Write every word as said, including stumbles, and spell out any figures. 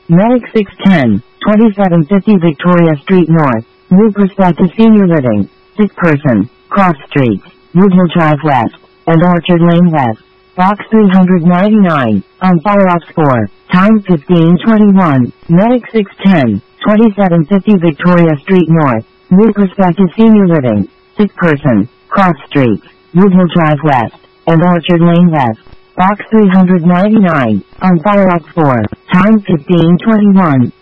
Medic six ten, twenty-seven fifty Victoria Street North, New Perspective Senior Living, Sick Person, Cross Streets, Woodhill Drive West, and Orchard Lane West. Box three ninety-nine, on follow-up score, time fifteen twenty-one, Medic six ten, twenty-seven fifty Victoria Street North, New Perspective Senior Living, Sick Person, Cross Streets, Woodhill Drive West, and Orchard Lane West. Box three ninety-nine, on follow-up score, time fifteen twenty-one,